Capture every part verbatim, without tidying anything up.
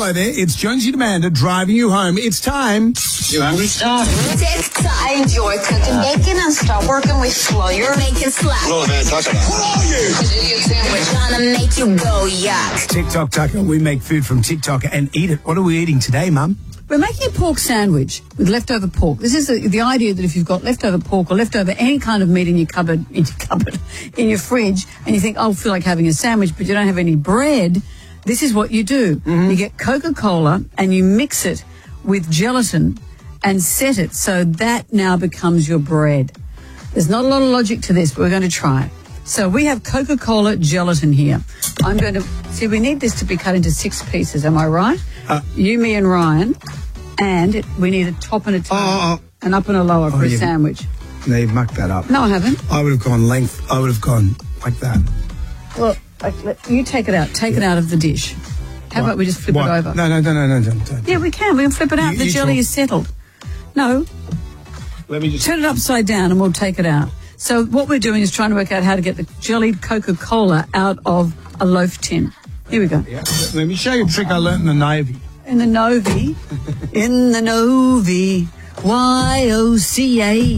Hello there, it's Jonesy and Amanda driving you home. It's time. You hungry? Stop. I enjoy cooking bacon and start working with Flo. You're making slap. Hello, man. Talk about. What are you? We're trying to make you go yuck. TikTok Tucker, we make food from TikTok and eat it. What are we eating today, Mum? We're making a pork sandwich with leftover pork. This is the, the idea that if you've got leftover pork or leftover any kind of meat in your cupboard, in your cupboard, in your fridge, and you think, oh, I feel like having a sandwich, but you don't have any bread, this is what you do. Mm-hmm. You get Coca-Cola and you mix it with gelatin and set it so that now becomes your bread. There's not a lot of logic to this, but we're going to try it. So we have Coca-Cola gelatin here. I'm going to, see, we need this to be cut into six pieces, am I right? Uh, you, me and Ryan. And it, we need a top and a tail, oh, oh. an up and a lower Oh, for a you- sandwich. No, you've mucked that up. No, I haven't. I would have gone length. I would have gone like that. Well, like, let, you take it out. Take it out of the dish. How What? about we just flip What? it over? No, no, no, no, no, no. no. Yeah, we can. We can flip it out. You- the you jelly talk. is settled. No, Let me just... turn it upside down and we'll take it out. So what we're doing is trying to work out how to get the jellied Coca-Cola out of a loaf tin. Here we go. Yeah. Let me show you a trick I learnt in the Navy. In the Novi, in the Novi, Y O C A.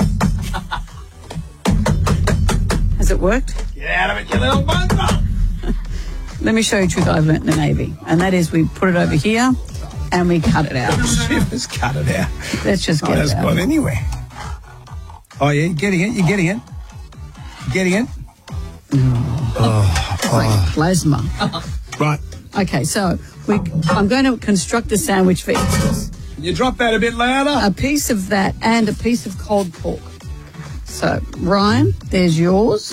Has it worked? Get out of it, you little bugger! Let me show you a trick I've learnt in the Navy. And that is we put it over here and we cut it out. Just cut it out. Let's just Oh, get that's it out. gone anywhere. Oh, yeah, you're getting it, you're getting it. You're getting it? It's like plasma. Right. Okay, so we, I'm going to construct a sandwich for each of us. Can you drop that a bit louder? A piece of that and a piece of cold pork. So, Ryan, there's yours.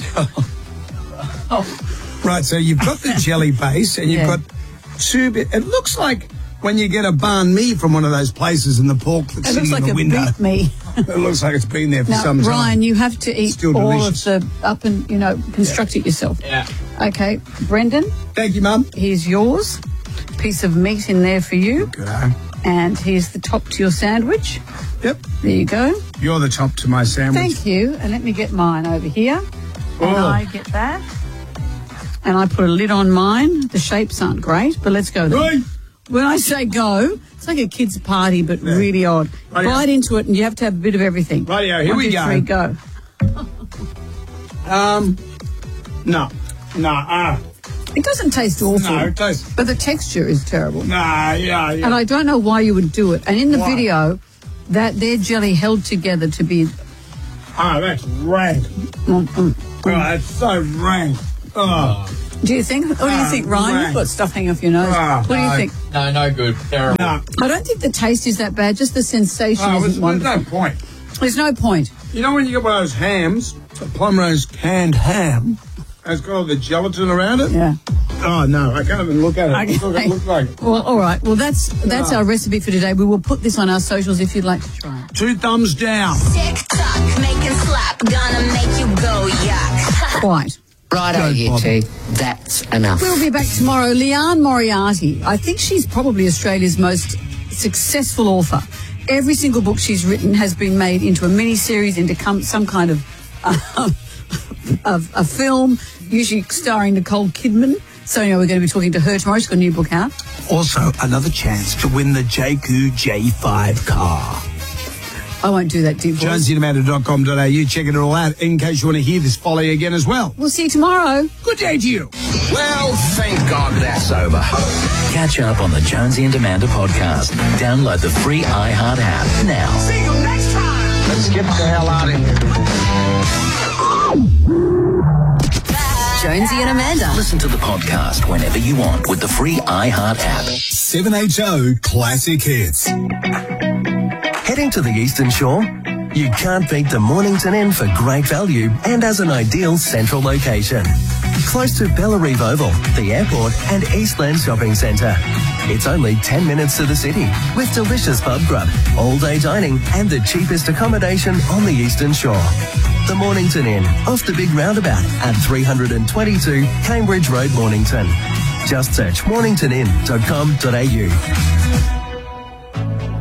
Right, so you've got the jelly base and you've Yeah. got two bit. It looks like when you get a banh mi from one of those places and the pork that's It sitting looks like in the it window. beat me. It looks like it's been there for Now, some time. Ryan, you have to eat Still all delicious. of the up and, you know, construct it yourself. Yeah. Okay, Brendan, Thank you, Mum. here's yours. Piece of meat in there for you. Good. And here's the top to your sandwich. Yep. There you go. You're the top to my sandwich. Thank you. And let me get mine over here. And Oh. I get that. And I put a lid on mine. The shapes aren't great, but let's go then. Right. When I say go, it's like a kid's party, but Yeah. really odd. Rightio. Bite into it and you have to have a bit of everything. Rightio, here One, we two, go. three, go. Um, no. No, ah. It doesn't taste awful. No, it doesn't. But the texture is terrible. Nah, yeah, yeah. And I don't know why you would do it. And in the Why? video, that their jelly held together to be... Oh, that's rank. Mm, mm. Oh, that's so rank. Oh, Do you think? What do you Ah, think, Ryan? rank. You've got stuff hanging off your nose. Ah, what do you No, think? No, no good. Terrible. no. I don't think the taste is that bad. Just the sensation Oh, isn't there's, there's wonderful. no point. There's no point. You know when you get one of those hams, a Plumrose canned ham, and it's got all the gelatin around it? Yeah. Oh, no, I can't even look at it. Look what it looks like. Well, all right. Well, that's that's Ah. our recipe for today. We will put this on our socials if you'd like to try it. Two thumbs down. TikTok, making slap, gonna make you go yuck. Quite. Righto, Don't you bother. two. That's enough. We'll be back tomorrow. Leanne Moriarty. I think she's probably Australia's most successful author. Every single book she's written has been made into a mini-series, into com- some kind of, uh, of a film, usually starring Nicole Kidman. So, you know, we're going to be talking to her tomorrow. She's got a new book out. Also, another chance to win the J Q J five car. I won't do that, deep voice. jonesy and amanda dot com dot a u. Check it all out in case you want to hear this folly again as well. We'll see you tomorrow. Good day to you. Well, thank God that's over. Catch up on the Jonesy and Amanda podcast. Download the free iHeart app now. See you next time. Let's get the hell out of here. Jonesy and Amanda. Listen to the podcast whenever you want with the free iHeart app. seven H O Classic Hits. Heading to the Eastern Shore? You can't beat the Mornington Inn for great value and as an ideal central location. Close to Bellarive Oval, the airport and Eastland Shopping Centre. It's only ten minutes to the city with delicious pub grub, all-day dining and the cheapest accommodation on the Eastern Shore. The Mornington Inn, off the big roundabout at three twenty-two Cambridge Road, Mornington. Just search mornington inn dot com dot a u.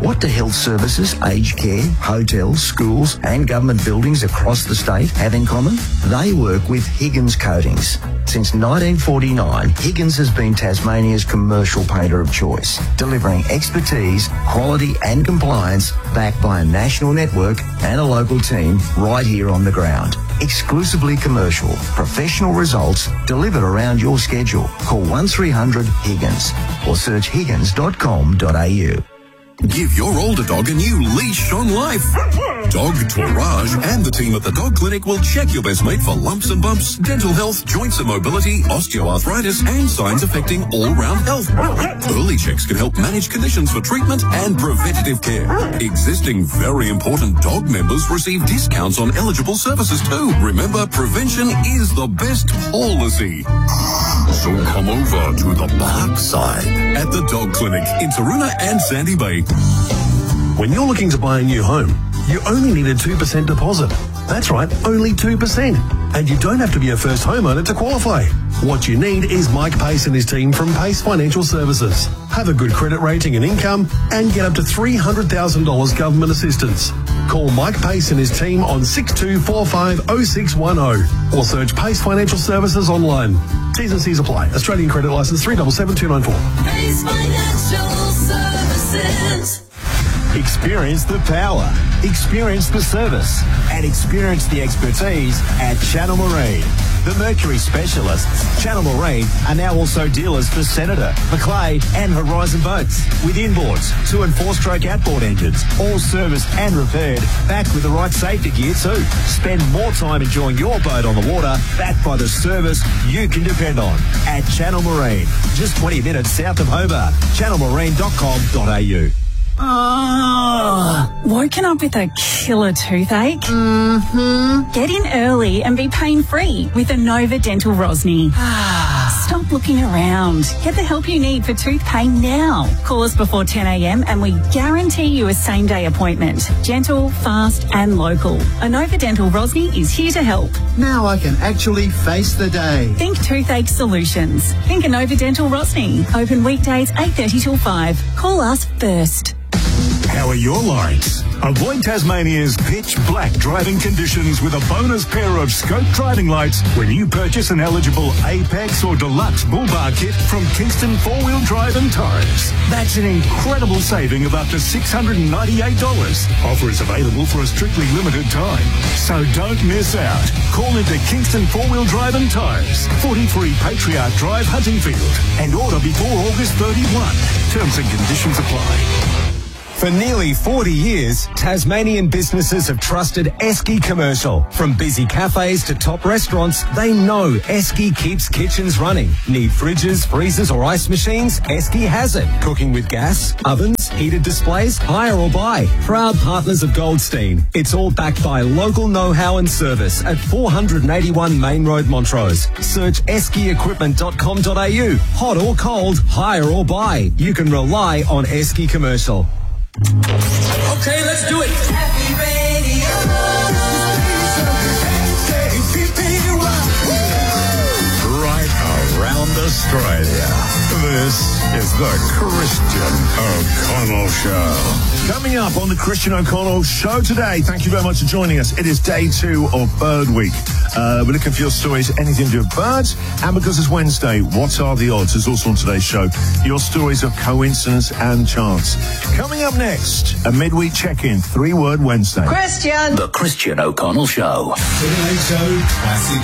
What do health services, aged care, hotels, schools and government buildings across the state have in common? They work with Higgins Coatings. Since nineteen forty-nine, Higgins has been Tasmania's commercial painter of choice, delivering expertise, quality and compliance backed by a national network and a local team right here on the ground. Exclusively commercial, professional results delivered around your schedule. Call one three hundred Higgins or search higgins dot com dot a u. Give your older dog a new leash on life. Dog Tourage and the team at the Dog Clinic will check your best mate for lumps and bumps, dental health, joints and mobility, osteoarthritis, and signs affecting all-round health. Early checks can help manage conditions for treatment and preventative care. Existing very important dog members receive discounts on eligible services too. Remember, prevention is the best policy. So come over to the Park side at the Dog Clinic in Taroona and Sandy Bay. When you're looking to buy a new home, you only need a two percent deposit. That's right, only two percent. And you don't have to be a first homeowner to qualify. What you need is Mike Pace and his team from Pace Financial Services. Have a good credit rating and income and get up to three hundred thousand dollars government assistance. Call Mike Pace and his team on six two four five oh six one oh or search Pace Financial Services online. T's and C's apply. Australian credit licence three seven seven two nine four. Pace Financial Services. Experience the power, experience the service, and experience the expertise at Channel Marine. The Mercury specialists, Channel Marine, are now also dealers for Senator, Macleay and Horizon boats. With inboards, two and four stroke outboard engines, all serviced and repaired, backed with the right safety gear too. Spend more time enjoying your boat on the water, backed by the service you can depend on. At Channel Marine, just twenty minutes south of Hobart. channel marine dot com dot a u. Oh, woken up with a killer toothache? Mm-hmm. Get in early and be pain-free with Anova Dental Rosny. Stop looking around. Get the help you need for tooth pain now. Call us before ten a.m. and we guarantee you a same-day appointment. Gentle, fast and local. Anova Dental Rosny is here to help. Now I can actually face the day. Think toothache solutions. Think Anova Dental Rosny. Open weekdays eight thirty till five. Call us first. How are your lights? Avoid Tasmania's pitch black driving conditions with a bonus pair of scope driving lights when you purchase an eligible Apex or Deluxe Bull Bar kit from Kingston Four Wheel Drive and Tyres. That's an incredible saving of up to six hundred ninety-eight dollars. Offer is available for a strictly limited time, so don't miss out. Call into Kingston Four Wheel Drive and Tyres, forty-three Patriarch Drive, Huntingfield, and order before August thirty-first. Terms and conditions apply. For nearly forty years, Tasmanian businesses have trusted Esky Commercial. From busy cafes to top restaurants, they know Esky keeps kitchens running. Need fridges, freezers or ice machines? Esky has it. Cooking with gas, ovens, heated displays, hire or buy. Proud partners of Goldstein. It's all backed by local know-how and service at four eighty-one Main Road, Montrose. Search esky equipment dot com dot a u. Hot or cold, hire or buy. You can rely on Esky Commercial. Okay, let's do it. Happy Radio. Right around Australia. This is the Christian O'Connell Show. Coming up on the Christian O'Connell Show today, thank you very much for joining us. It is day two of Bird Week. Uh, we're looking for your stories, anything to do with birds. And because it's Wednesday, what are the odds? Is also on today's show. Your stories of coincidence and chance. Coming up next, a midweek check-in, three-word Wednesday. Christian! The Christian O'Connell Show. seven eighty Classic